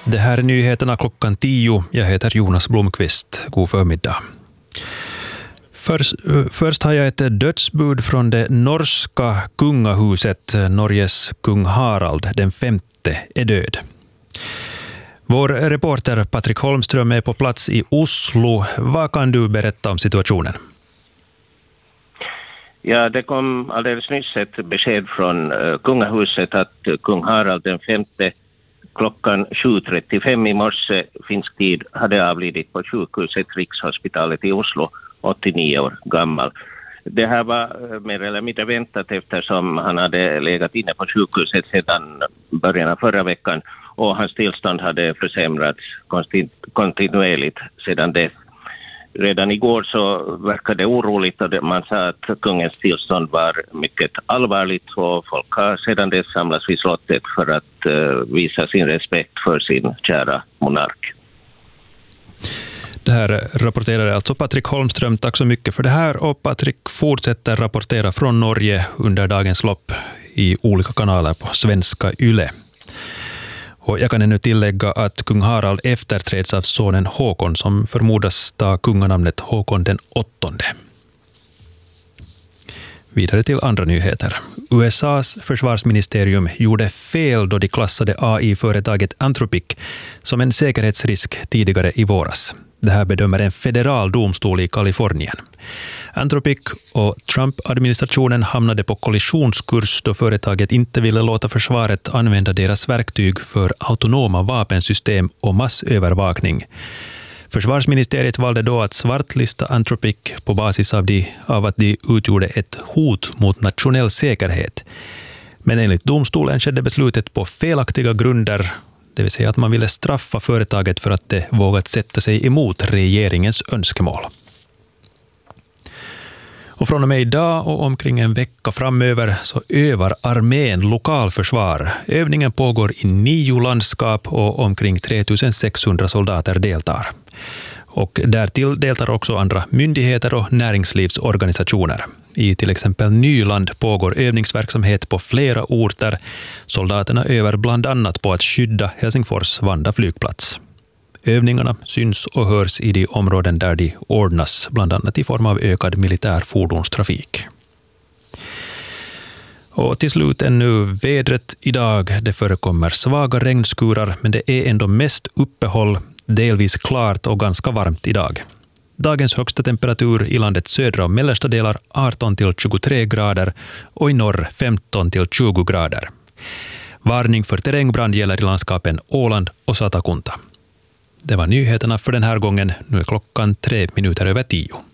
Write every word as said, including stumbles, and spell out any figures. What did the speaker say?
Det här är nyheterna klockan tio. Jag heter Jonas Blomqvist. God förmiddag. Först, först har jag ett dödsbud från det norska kungahuset. Norges kung Harald den femte är död. Vår reporter Patrik Holmström är på plats i Oslo. Vad kan du berätta om situationen? Ja, det kom alldeles nyss ett besked från uh, kungahuset att uh, kung Harald den femte klockan sju trettiofem i morse finsk tid hade avlidit på sjukhuset Rikshospitalet i Oslo, åttionio år gammal. Det här var uh, mer eller mindre väntat eftersom han hade legat inne på sjukhuset sedan början av förra veckan och hans tillstånd hade försämrats kontin- kontinuerligt sedan dess. Redan igår så verkade det oroligt och man sa att kungens tillstånd var mycket allvarligt och folk har sedan dess samlats vid slottet för att uh, visa sin respekt för sin kära monark. Det här rapporterar alltså Patrik Holmström. Tack så mycket för det här, och Patrik fortsätter rapportera från Norge under dagens lopp i olika kanaler på svenska Yle. Och jag kan ännu tillägga att kung Harald efterträds av sonen Håkon som förmodas ta kunganamnet Håkon den åttonde. Vidare till andra nyheter. U S A:s försvarsministerium gjorde fel då de klassade A I-företaget Anthropic som en säkerhetsrisk tidigare i våras. Det här bedömer en federal domstol i Kalifornien. Anthropic och Trump-administrationen hamnade på kollisionskurs då företaget inte ville låta försvaret använda deras verktyg för autonoma vapensystem och massövervakning. Försvarsministeriet valde då att svartlista Anthropic på basis av, de, av att de utgjorde ett hot mot nationell säkerhet. Men enligt domstolen skedde beslutet på felaktiga grunder, det vill säga att man ville straffa företaget för att det vågat sätta sig emot regeringens önskemål. Och från och med idag och omkring en vecka framöver så övar armén lokalförsvar. Övningen pågår i nio landskap och omkring tre tusen sexhundra soldater deltar. Och därtill deltar också andra myndigheter och näringslivsorganisationer. I till exempel Nyland pågår övningsverksamhet på flera orter. Soldaterna övar bland annat på att skydda Helsingfors Vanda flygplats. Övningarna syns och hörs i de områden där de ordnas, bland annat i form av ökad militär fordonstrafik. Och till slut ännu vädret idag. Det förekommer svaga regnskurar, men det är ändå mest uppehåll, delvis klart och ganska varmt idag. Dagens högsta temperatur i landets södra och mellersta delar arton till tjugotre grader och i norr femton till tjugo grader. Varning för terrängbrand gäller i landskapen Åland och Satakunta. Det var nyheterna för den här gången. Nu är klockan tre minuter över tio.